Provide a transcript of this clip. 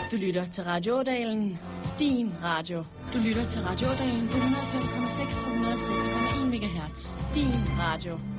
Du lytter til Radio Ådalen, din radio. Du lytter til Radio Ådalen på 105,6 og 106,1 MHz. Din radio.